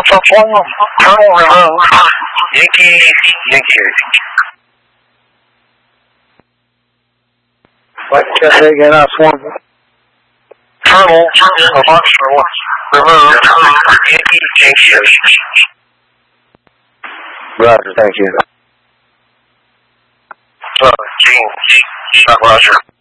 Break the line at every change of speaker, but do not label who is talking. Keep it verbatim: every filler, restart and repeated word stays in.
California, Colonel removed. Yankee, Yankee.
What, just say again, I sworn.
Colonel, the Marshal, removed. Yankee, Yankee.
Roger, thank you.
Uh, Gene, Roger.